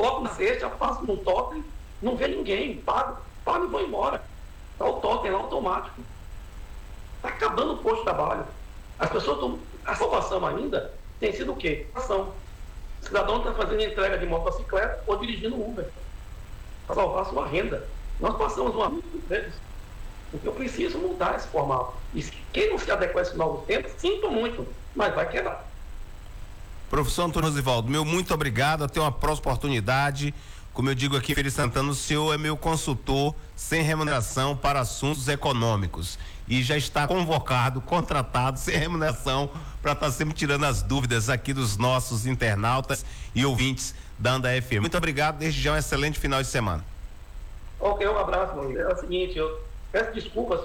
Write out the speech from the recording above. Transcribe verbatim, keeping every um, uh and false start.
coloco na cesta, passo no totem, não vê ninguém, pago, pago e vou embora. Está o totem lá automático. Está acabando o posto de trabalho. As pessoas estão. A salvação ainda tem sido o quê? Ação. O cidadão está fazendo entrega de motocicleta ou dirigindo Uber para salvar a sua renda. Nós passamos uma vezes. Porque eu preciso mudar esse formato. E quem não se adequar a esse novo tempo, sinto muito, mas vai quebrar. Professor Antônio Rosivaldo, meu muito obrigado, até uma próxima oportunidade. Como eu digo aqui, Feliz Santana, o senhor é meu consultor sem remuneração para assuntos econômicos e já está convocado, contratado sem remuneração para estar sempre tirando as dúvidas aqui dos nossos internautas e ouvintes da Anda F M. Muito obrigado, desde já um excelente final de semana. Ok, um abraço, mano. É o seguinte, eu peço desculpas